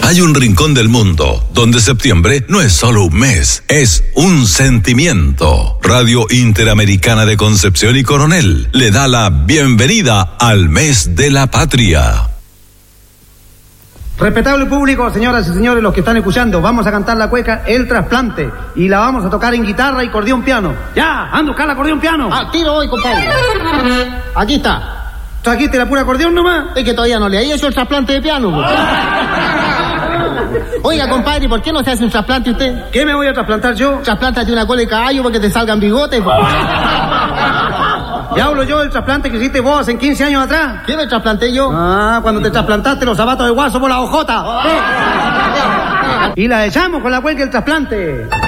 Hay un rincón del mundo donde septiembre no es solo un mes, es un sentimiento. Radio Interamericana de Concepción y Coronel le da la bienvenida al mes de la patria. Respetable público, señoras y señores, los que están escuchando, vamos a cantar la cueca El Trasplante y la vamos a tocar en guitarra y acordeón piano. ¡Ya! ¡Anda a buscar el acordeón piano! ¡Al tiro hoy, compadre! Aquí está. ¿Trajiste la pura acordeón nomás? Es que todavía no le hay hecho el trasplante de piano, pues. Oiga, compadre, ¿por qué no se hace un trasplante usted? ¿Qué me voy a trasplantar yo? Trasplántate una cola de caballo porque te salgan bigotes, pues. ¿Ya hablo yo del trasplante que hiciste vos en 15 años atrás? ¿Qué me trasplanté yo? Ah, cuando te trasplantaste los zapatos de guaso por la ojota. Y la echamos con la cueca El Trasplante.